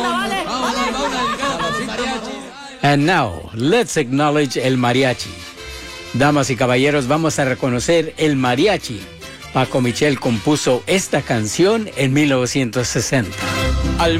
And now, let's acknowledge el mariachi. Damas y caballeros, vamos a reconocer el mariachi. Paco Michel compuso esta canción en 1960.